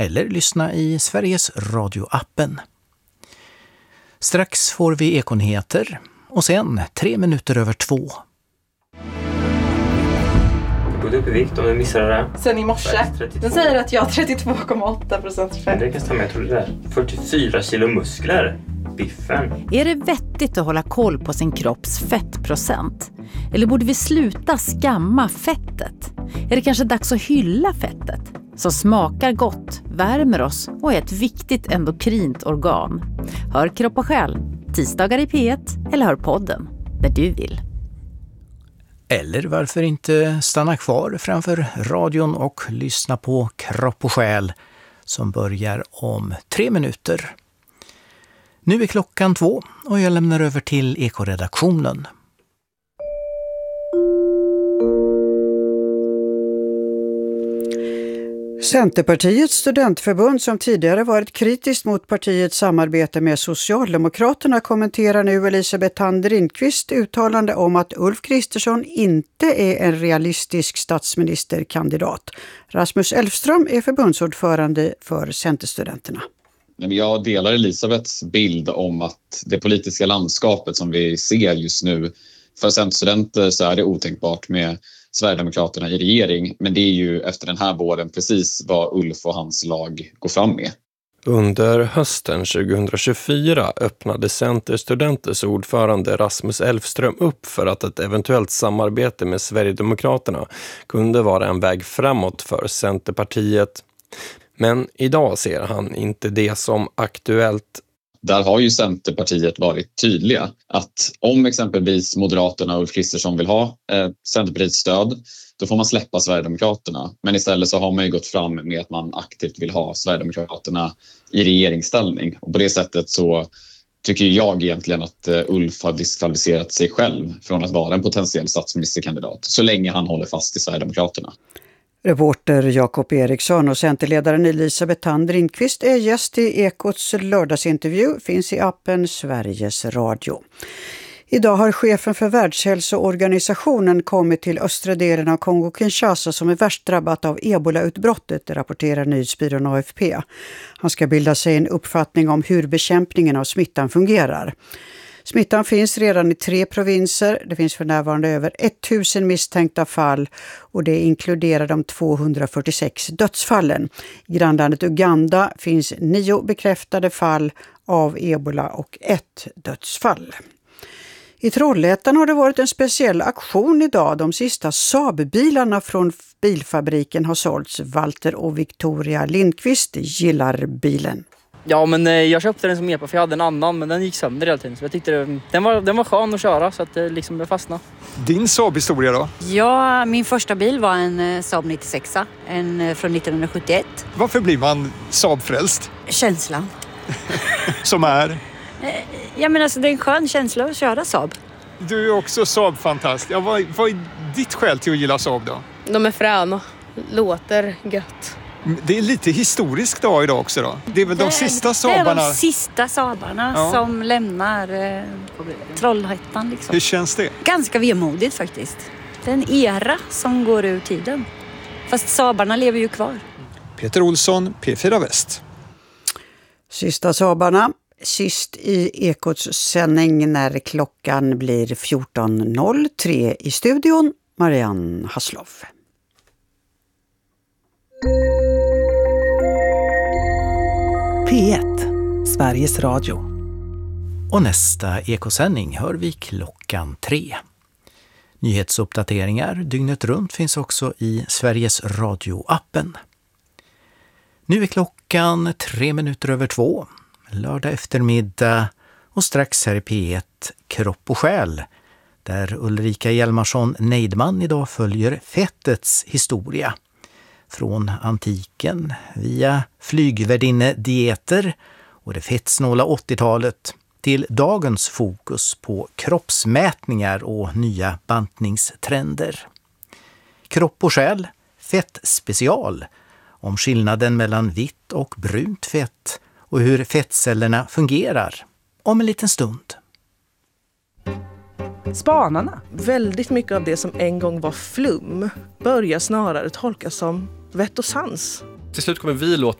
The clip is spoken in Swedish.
eller lyssna i Sveriges Radio-appen. Strax får vi Ekonyheter och sen 2:03. Gått upp i vikt om du missade det. Sen i morse. Den säger att jag har 32,8% fett. Det kan stämma, jag tror det där. 44 kilo muskler. Biffen. Är det vettigt att hålla koll på sin kropps fettprocent? Eller borde vi sluta skamma fettet? Är det kanske dags att hylla fettet? Som smakar gott, värmer oss och är ett viktigt endokrint organ. Hör Kropp och själ, tisdagar i P1 eller hör podden där du vill. Eller varför inte stanna kvar framför radion och lyssna på Kropp och själ som börjar om 3 minuter. Nu är klockan 2 och jag lämnar över till Ekoredaktionen. Centerpartiets studentförbund, som tidigare varit kritiskt mot partiets samarbete med Socialdemokraterna, kommenterar nu Elisabeth Thand Ringqvists uttalande om att Ulf Kristersson inte är en realistisk statsministerkandidat. Rasmus Elfström är förbundsordförande för Centerstudenterna. Jag delar Elisabeths bild om att det politiska landskapet som vi ser just nu, för Centerstudenter så är det otänkbart med Sverigedemokraterna i regering, men det är ju efter den här våren precis vad Ulf och hans lag går fram med. Under hösten 2024 öppnade Centerstudenters ordförande Rasmus Elfström upp för att ett eventuellt samarbete med Sverigedemokraterna kunde vara en väg framåt för Centerpartiet. Men idag ser han inte det som aktuellt. Där har ju Centerpartiet varit tydliga att om exempelvis Moderaterna och Ulf Kristersson vill ha Centerpartiets stöd, då får man släppa Sverigedemokraterna. Men istället så har man ju gått fram med att man aktivt vill ha Sverigedemokraterna i regeringsställning. Och på det sättet så tycker jag egentligen att Ulf har diskvalificerat sig själv från att vara en potentiell statsministerkandidat så länge han håller fast i Sverigedemokraterna. Reporter Jakob Eriksson och centerledaren Elisabeth Thand Ringqvist är gäst i Ekots lördagsintervju, finns i appen Sveriges Radio. Idag har chefen för Världshälsoorganisationen kommit till östra delen av Kongo-Kinshasa som är värst drabbat av Ebola-utbrottet, rapporterar nyhetsbyrån AFP. Han ska bilda sig en uppfattning om hur bekämpningen av smittan fungerar. Smittan finns redan i 3 provinser. Det finns för närvarande över 1000 misstänkta fall och det inkluderar de 246 dödsfallen. I grannlandet Uganda finns 9 bekräftade fall av Ebola och 1 dödsfall. I Trollhättan har det varit en speciell aktion idag. De sista Saab-bilarna från bilfabriken har sålts. Walter och Victoria Lindqvist gillar bilen. Ja, men jag köpte den som EPA för jag hade en annan, men den gick sönder hela tiden. Så jag tyckte den var skön att köra så att det liksom fastnade. Din Saab-historia då? Ja, min första bil var en Saab 96, en från 1971. Varför blir man Saab-frälst? Känslan. Som är? Ja, men alltså det är en skön känsla att köra Saab. Du är också Saab-fantast. Ja, vad är ditt skäl till att gilla Saab då? De är fräna. Låter gött. Det är lite historisk dag idag också då. Det är väl de sista Saabarna? Det är de sista Saabarna som lämnar Trollhättan liksom. Hur känns det? Ganska vemodigt faktiskt. Det är en era som går ur tiden. Fast Saabarna lever ju kvar. Peter Olsson, P4 Väst. Sista Saabarna. Sist i Ekots sändning när klockan blir 14.03 i studion. Marianne Hasloff. P1, Sveriges Radio. Och nästa ekosändning hör vi klockan 3. Nyhetsuppdateringar dygnet runt finns också i Sveriges Radio-appen. Nu är klockan 2:03, lördag eftermiddag och strax här i P1 Kropp och själ, där Ulrika Hjelmarsson Neidman idag följer fettets historia. Från antiken via flygvärdinne-dieter och det fettsnåla 80-talet till dagens fokus på kroppsmätningar och nya bantningstrender. Kropp och själ, fettspecial, om skillnaden mellan vitt och brunt fett och hur fettcellerna fungerar, om en liten stund. Spanarna. Väldigt mycket av det som en gång var flum börjar snarare tolkas som vett och sans. Till slut kommer vi låta